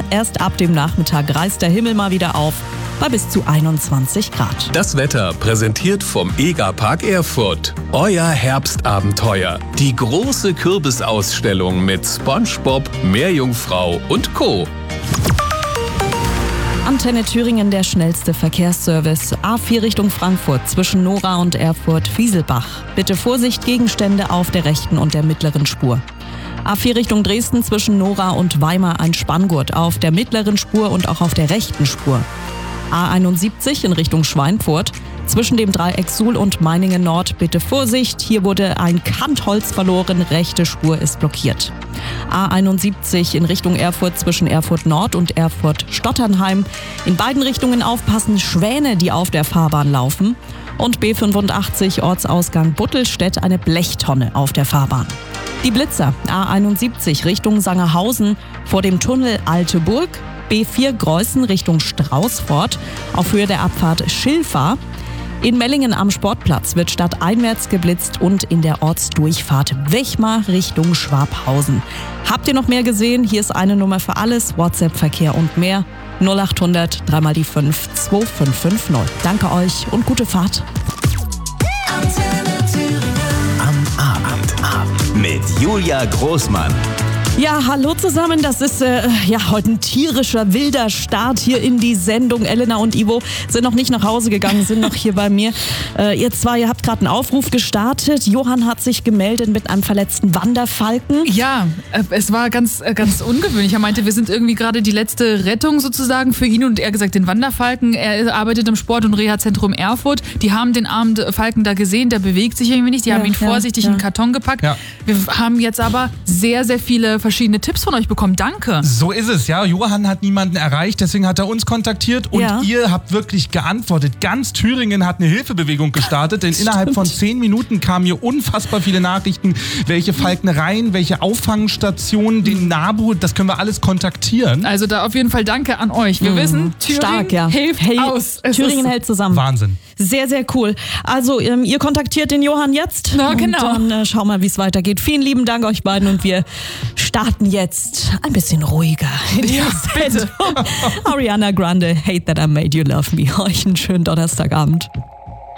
Erst ab dem Nachmittag reißt der Himmel mal wieder auf bei bis zu 21 Grad. Das Wetter präsentiert vom EGA-Park Erfurt. Euer Herbstabenteuer. Die große Kürbisausstellung mit SpongeBob, Meerjungfrau und Co. Antenne Thüringen, der schnellste Verkehrsservice. A4 Richtung Frankfurt zwischen Nora und Erfurt-Fieselbach. Bitte Vorsicht, Gegenstände auf der rechten und der mittleren Spur. A4 Richtung Dresden zwischen Nora und Weimar ein Spanngurt auf der mittleren Spur und auch auf der rechten Spur. A71 in Richtung Schweinfurt zwischen dem Dreieck Suhl und Meiningen Nord. Bitte Vorsicht, hier wurde ein Kantholz verloren, rechte Spur ist blockiert. A71 in Richtung Erfurt zwischen Erfurt Nord und Erfurt Stotternheim. In beiden Richtungen aufpassen, Schwäne, die auf der Fahrbahn laufen. Und B85 Ortsausgang Buttelstedt, eine Blechtonne auf der Fahrbahn. Die Blitzer, A71 Richtung Sangerhausen vor dem Tunnel Alte Burg. B4 Greußen Richtung Straußfort auf Höhe der Abfahrt Schilfa. In Mellingen am Sportplatz wird stadteinwärts geblitzt und in der Ortsdurchfahrt Wechmar Richtung Schwabhausen. Habt ihr noch mehr gesehen? Hier ist eine Nummer für alles, WhatsApp-Verkehr und mehr. 0800 3 die 5 2550. Danke euch und gute Fahrt. Am Abend mit Julia Großmann. Ja, hallo zusammen, das ist heute ein tierischer, wilder Start hier in die Sendung. Elena und Ivo sind noch nicht nach Hause gegangen, sind noch hier bei mir. Ihr habt gerade einen Aufruf gestartet. Johann hat sich gemeldet mit einem verletzten Wanderfalken. Ja, es war ganz ungewöhnlich. Er meinte, wir sind irgendwie gerade die letzte Rettung sozusagen für ihn und er gesagt, den Wanderfalken. Er arbeitet im Sport- und Reha-Zentrum Erfurt. Die haben den armen Falken da gesehen, der bewegt sich irgendwie nicht. Die haben ihn vorsichtig in den Karton gepackt. Ja. Wir haben jetzt aber sehr, sehr viele verschiedene Tipps von euch bekommen. Danke. So ist es, ja. Johann hat niemanden erreicht, deswegen hat er uns kontaktiert und ihr habt wirklich geantwortet. Ganz Thüringen hat eine Hilfebewegung gestartet, denn innerhalb von 10 Minuten kamen hier unfassbar viele Nachrichten, welche Falknereien, welche Auffangstationen, den NABU, das können wir alles kontaktieren. Also da auf jeden Fall danke an euch. Wir wissen, Thüringen hilft aus. Thüringen hält zusammen. Wahnsinn. Sehr, sehr cool. Also ihr kontaktiert den Johann jetzt. Na, genau. Und dann schauen wir, wie es weitergeht. Vielen lieben Dank euch beiden und wir starten jetzt ein bisschen ruhiger in die Sendung. Ariana Grande, Hate That I Made You Love Me. Euch einen schönen Donnerstagabend.